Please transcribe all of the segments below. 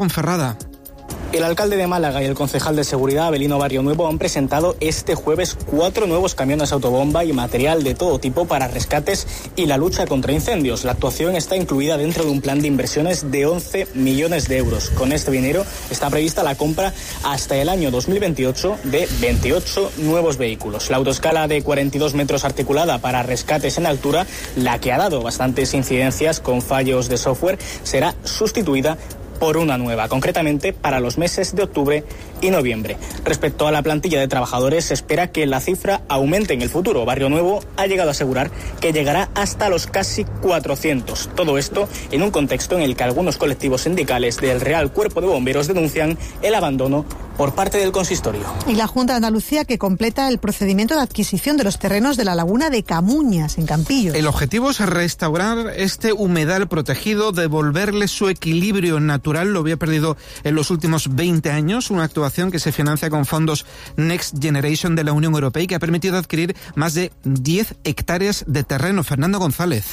Ponferrada. El alcalde de Málaga y el concejal de Seguridad, Avelino Barrio Nuevo, han presentado este jueves 4 nuevos camiones autobomba y material de todo tipo para rescates y la lucha contra incendios. La actuación está incluida dentro de un plan de inversiones de 11 millones de euros. Con este dinero está prevista la compra hasta el año 2028 de 28 nuevos vehículos. La autoescala de 42 metros articulada para rescates en altura, la que ha dado bastantes incidencias con fallos de software, será sustituida por una nueva, concretamente para los meses de octubre y noviembre. Respecto a la plantilla de trabajadores, se espera que la cifra aumente en el futuro. Barrio Nuevo ha llegado a asegurar que llegará hasta los casi 400. Todo esto en un contexto en el que algunos colectivos sindicales del Real Cuerpo de Bomberos denuncian el abandono por parte del consistorio. Y la Junta de Andalucía que completa el procedimiento de adquisición de los terrenos de la laguna de Camuñas, en Campillos. El objetivo es restaurar este humedal protegido, devolverle su equilibrio natural, lo había perdido en los últimos 20 años, una actuación que se financia con fondos Next Generation de la Unión Europea y que ha permitido adquirir más de 10 hectáreas de terreno. Fernando González.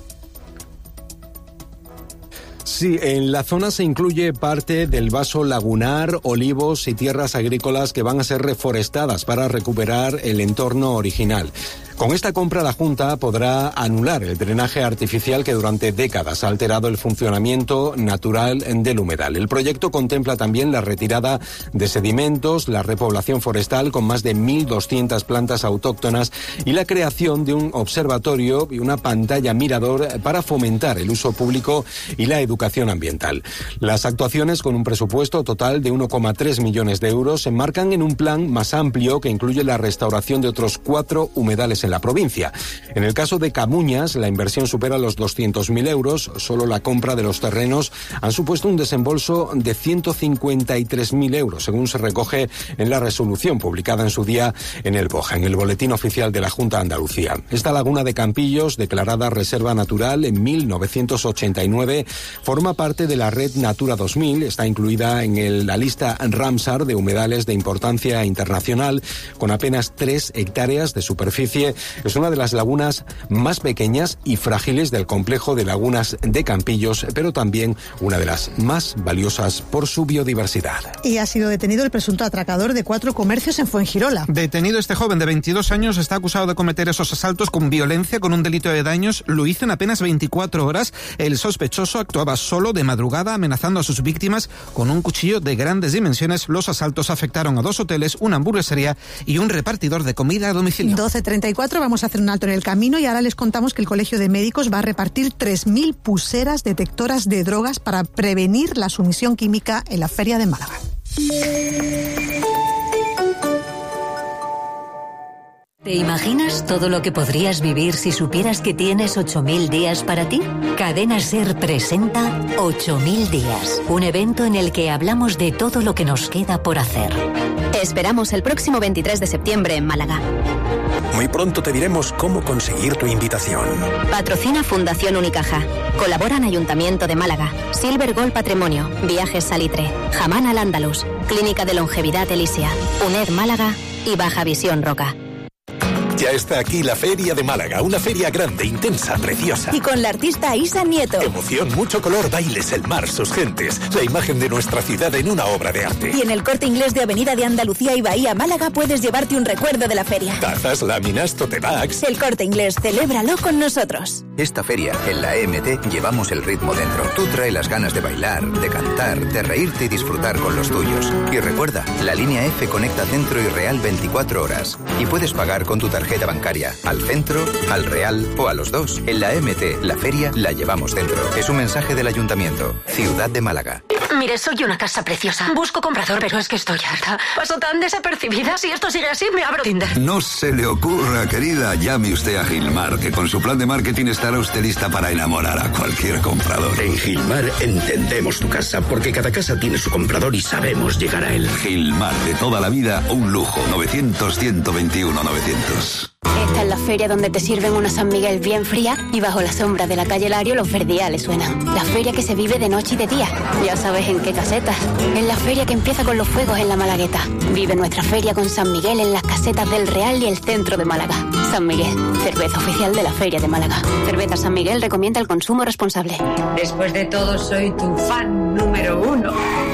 Sí, en la zona se incluye parte del vaso lagunar, olivos y tierras agrícolas que van a ser reforestadas para recuperar el entorno original. Con esta compra, la Junta podrá anular el drenaje artificial que durante décadas ha alterado el funcionamiento natural del humedal. El proyecto contempla también la retirada de sedimentos, la repoblación forestal con más de 1.200 plantas autóctonas y la creación de un observatorio y una pantalla mirador para fomentar el uso público y la educación ambiental. Las actuaciones, con un presupuesto total de 1,3 millones de euros, se enmarcan en un plan más amplio que incluye la restauración de otros 4 humedales en la provincia. En el caso de Camuñas, la inversión supera los 200.000 euros. Solo la compra de los terrenos han supuesto un desembolso de 153.000 euros, según se recoge en la resolución publicada en su día en el BOJA, en el Boletín Oficial de la Junta de Andalucía. Esta laguna de Campillos, declarada Reserva Natural en 1989, forma parte de la Red Natura 2000, está incluida en la lista Ramsar de humedales de importancia internacional, con apenas 3 hectáreas de superficie. Es una de las lagunas más pequeñas y frágiles del complejo de lagunas de Campillos, pero también una de las más valiosas por su biodiversidad. Y ha sido detenido el presunto atracador de 4 comercios en Fuengirola. Detenido este joven de 22 años, está acusado de cometer esos asaltos con violencia, con un delito de daños. Lo hizo en apenas 24 horas. El sospechoso actuaba solo de madrugada, amenazando a sus víctimas con un cuchillo de grandes dimensiones. Los asaltos afectaron a 2 hoteles, una hamburguesería y un repartidor de comida a domicilio. 12:34, vamos a hacer un alto en el camino y ahora les contamos que el Colegio de Médicos va a repartir 3.000 pulseras detectoras de drogas para prevenir la sumisión química en la Feria de Málaga. ¿Te imaginas todo lo que podrías vivir si supieras que tienes 8.000 días para ti? Cadena SER presenta 8.000 días, un evento en el que hablamos de todo lo que nos queda por hacer. Te esperamos el próximo 23 de septiembre en Málaga. Muy pronto te diremos cómo conseguir tu invitación. Patrocina Fundación Unicaja. Colaboran Ayuntamiento de Málaga, Silver Gold Patrimonio, Viajes Salitre, Jamán Al Andalus, Clínica de Longevidad Elisia, UNED Málaga y Baja Visión Roca. Ya está aquí la Feria de Málaga, una feria grande, intensa, preciosa. Y con la artista Isa Nieto. Emoción, mucho color, bailes, el mar, sus gentes, la imagen de nuestra ciudad en una obra de arte. Y en el Corte Inglés de Avenida de Andalucía y Bahía Málaga puedes llevarte un recuerdo de la feria. Tazas, láminas, tote bags. El Corte Inglés, celébralo con nosotros. Esta feria, en la EMT, llevamos el ritmo dentro. Tú trae las ganas de bailar, de cantar, de reírte y disfrutar con los tuyos. Y recuerda, la línea F conecta Centro y Real 24 horas. Y puedes pagar con tu tarjeta bancaria, al Centro, al Real o a los dos. En la EMT, la feria la llevamos dentro. Es un mensaje del Ayuntamiento. Ciudad de Málaga. Mire, soy una casa preciosa. Busco comprador, pero es que estoy harta. Paso tan desapercibida. Si esto sigue así, me abro Tinder. No se le ocurra, querida. Llame usted a Gilmar, que con su plan de marketing estará usted lista para enamorar a cualquier comprador. En Gilmar entendemos tu casa, porque cada casa tiene su comprador y sabemos llegar a él. Gilmar, de toda la vida, un lujo. 900-121-900. Esta es la feria donde te sirven una San Miguel bien fría y bajo la sombra de la calle Lario los verdiales suenan. La feria que se vive de noche y de día. Ya sabes en qué casetas. En la feria que empieza con los fuegos en la Malagueta. Vive nuestra feria con San Miguel en las casetas del Real y el centro de Málaga. San Miguel, cerveza oficial de la Feria de Málaga. Cerveza San Miguel recomienda el consumo responsable. Después de todo, soy tu fan número 1.